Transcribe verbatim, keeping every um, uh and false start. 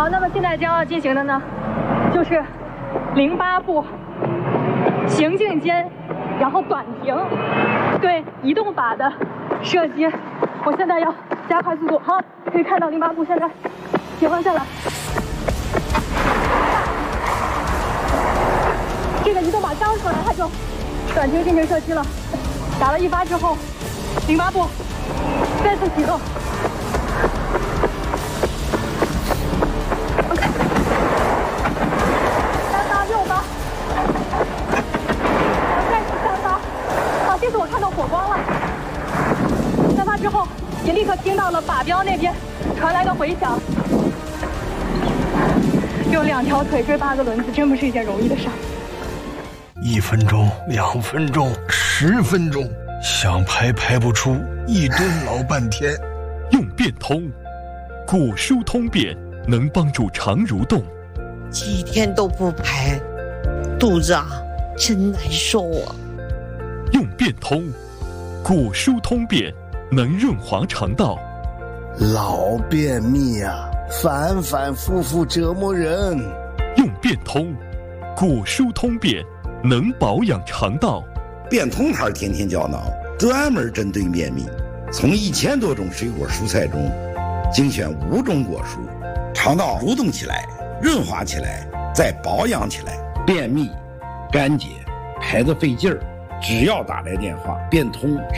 好，那么现在将要进行的呢，就是零八步行进间，然后短停，对移动靶的射击。我现在要加快速度。好，可以看到零八步现在切换下来。这个移动靶刚出来，它就短停进行射击了。打了一发之后，零八步再次启动。三发六发，再是三发。好，这次我看到火光了。三发之后，也立刻听到了靶标那边传来的回响。用两条腿追八个轮子，真不是一件容易的事儿。 一分钟、两分钟、十分钟，想排排不出，一蹲老半天。 用变通，果蔬通便能帮助肠蠕动。 几天都不排，肚子啊真难受啊。 用变通，果蔬通便能润滑肠道。 老便秘啊，反反复复折磨人。 用变通，果蔬通便能保养肠道。 变通牌天天胶囊专门针对便秘，从一千多种水果蔬菜中精选五种果蔬，肠道蠕动起来，润滑起来，再保养起来。便秘、干结、排得费劲儿，只要打来电话，变通